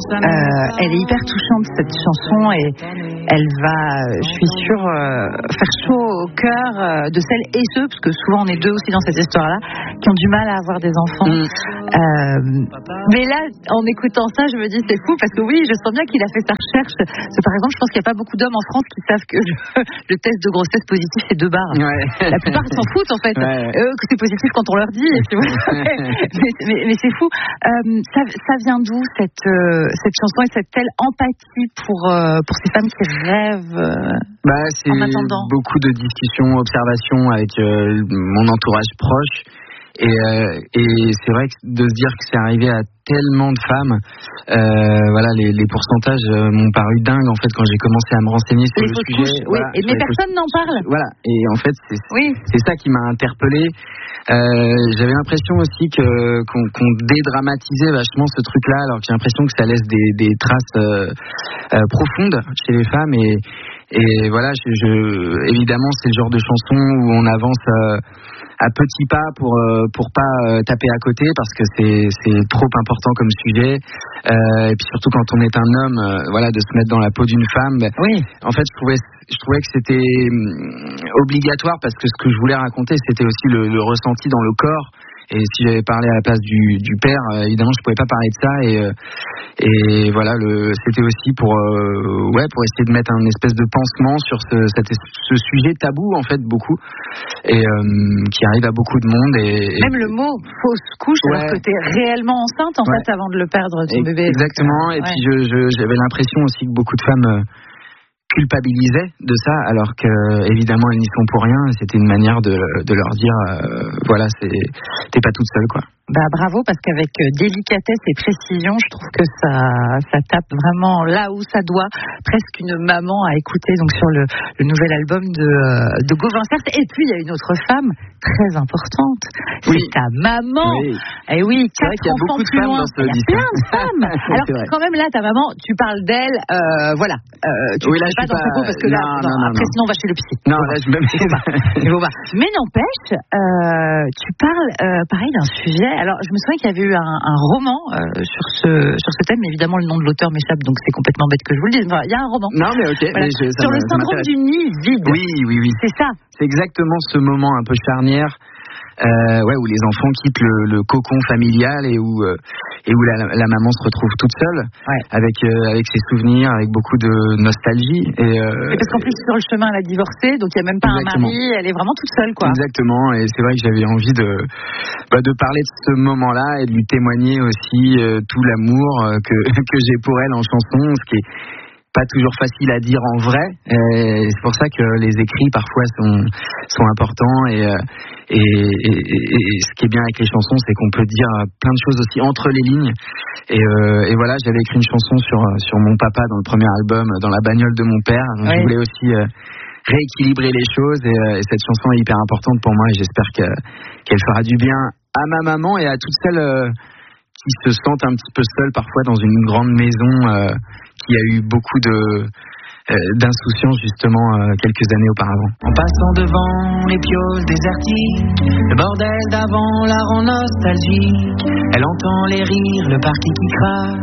Elle est hyper touchante cette chanson et elle va, je suis sûre, faire chaud au cœur de celles et ceux, parce que souvent on est deux aussi dans cette histoire-là, qui ont du mal à avoir des enfants. Mais là, en écoutant ça, je me dis c'est fou parce que oui, je sens bien qu'il a fait sa recherche. Parce que, par exemple, je pense qu'il n'y a pas beaucoup d'hommes en France qui savent que le test de grossesse positif c'est 2 barres. Ouais. La plupart s'en foutent en fait. Que c'est positif quand on leur dit. Tu vois. mais c'est fou. Ça vient d'où cette chanson et cette telle empathie pour ces femmes qui rêvent c'est en attendant? Beaucoup de discussions, observations avec mon entourage proche. Et c'est vrai que de se dire que c'est arrivé à tellement de femmes, les pourcentages m'ont paru dingues en fait quand j'ai commencé à me renseigner sur le sujet. Mais personne n'en parle. Voilà, et en fait c'est ça qui m'a interpellé. J'avais l'impression aussi qu'on dédramatisait vachement ce truc-là, alors que j'ai l'impression que ça laisse des traces profondes chez les femmes. Et voilà, évidemment, c'est le genre de chanson où on avance à petits pas pour pas taper à côté, parce que c'est trop important comme sujet. Et puis surtout quand on est un homme, de se mettre dans la peau d'une femme. En fait, je trouvais que c'était obligatoire, parce que ce que je voulais raconter, c'était aussi le ressenti dans le corps. Et si j'avais parlé à la place du père, évidemment, je pouvais pas parler de ça. Et voilà, c'était aussi pour essayer de mettre un espèce de pansement sur ce sujet tabou, en fait, beaucoup, et qui arrive à beaucoup de monde. Et même le mot fausse couche, alors que t'es réellement enceinte, en fait, avant de le perdre, ton bébé. Exactement. Et puis j'avais l'impression aussi que beaucoup de femmes culpabilisaient de ça, alors que évidemment elles n'y sont pour rien. C'était une manière de leur dire t'es pas toute seule, quoi. Bravo, parce qu'avec délicatesse et précision, je trouve que ça tape vraiment là où ça doit. Presque une maman à écouter, donc sur le nouvel album de Gauvin Certes. Et puis il y a une autre femme très importante, c'est ta maman. Et oui, 4 enfants plus loin. Il y a plein de femmes. Alors quand même là, ta maman, tu parles d'elle, tu ne pas dans ce pot, parce que après sinon on va chez le psy. Non, là je me mets. Mais n'empêche, tu parles pareil d'un sujet. Alors, je me souviens qu'il y avait eu un roman sur ce thème, mais évidemment le nom de l'auteur m'échappe, donc c'est complètement bête que je vous le dise. Enfin, il y a un roman. Non, mais ok. Voilà. Sur le syndrome du nid vide. Oui. C'est ça. C'est exactement ce moment un peu charnière, où les enfants quittent le cocon familial et où la maman se retrouve toute seule, avec ses souvenirs, avec beaucoup de nostalgie. Et parce qu'en plus sur le chemin elle a divorcé, donc il n'y a même pas un mari, elle est vraiment toute seule, quoi. Exactement, et c'est vrai que j'avais envie de parler de ce moment-là et de lui témoigner aussi tout l'amour que j'ai pour elle en chanson, ce qui est pas toujours facile à dire en vrai. Et c'est pour ça que les écrits parfois sont importants, et ce qui est bien avec les chansons, c'est qu'on peut dire plein de choses aussi entre les lignes. Et voilà, j'avais écrit une chanson sur mon papa dans le premier album, dans la bagnole de mon père. Donc je voulais aussi rééquilibrer les choses, et cette chanson est hyper importante pour moi, et j'espère qu'elle fera du bien à ma maman et à toutes celles qui se sentent un petit peu seules parfois dans une grande maison qui a eu beaucoup d'insouciance justement quelques années auparavant. En passant devant les pioles désertiques, le bordel d'avant la rend nostalgique. Elle entend les rires, le parquet qui craque.